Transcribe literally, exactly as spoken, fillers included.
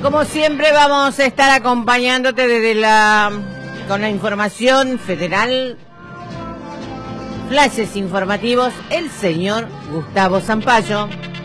Como siempre vamos a estar acompañándote desde la con la información federal, flashes informativos, el señor Gustavo Zampayo.